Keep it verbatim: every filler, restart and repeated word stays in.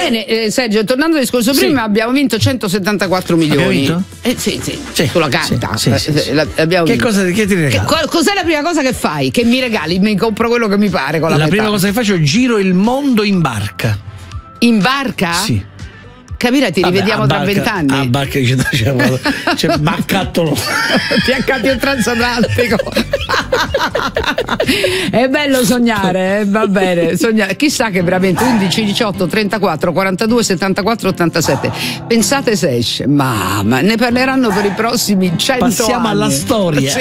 bene, eh, Sergio, tornando al discorso Sì. prima, abbiamo vinto centosettantaquattro milioni. vinto? Eh, sì, sì, Sì, sulla carta. sì, sì, sì, sì. La- abbiamo Che vinto. cosa che ti regalo? Che- qual- cos'è la prima cosa che fai? Che mi regali? Mi compro quello che mi pare con la, La metà. prima cosa che faccio è giro il mondo in barca. In barca? Sì. Capire, ti Vabbè, rivediamo a tra barca- vent'anni. A barca c'è, c'è, c'è baccattolo. Ti accatti un transatlantico. È bello sognare, eh? Va bene. Sognare. Chissà che veramente undici, diciotto, trentaquattro, quarantadue, settantaquattro, ottantasette. Pensate se esce. Mamma, ne parleranno per i prossimi cento Passiamo anni. alla storia. Sì.